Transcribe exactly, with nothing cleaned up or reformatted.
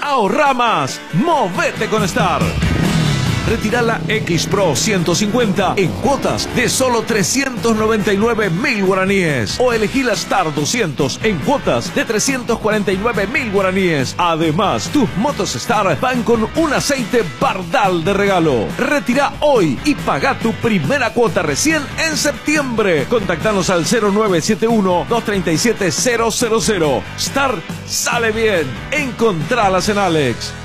Ahorra más. Movete con Star. Retira la X Pro ciento cincuenta en cuotas de solo trescientos noventa y nueve mil guaraníes. O elegí la Star doscientos en cuotas de trescientos cuarenta y nueve mil guaraníes. Además, tus motos Star van con un aceite Bardal de regalo. Retira hoy y paga tu primera cuota recién en septiembre. Contactanos al cero nueve siete uno, dos tres siete, cero cero cero. Star sale bien. Encontralas en Alex.